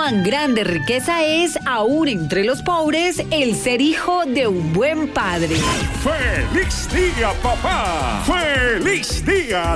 cuán grande riqueza es, aún entre los pobres, el ser hijo de un buen padre. ¡Feliz día, papá! ¡Feliz día!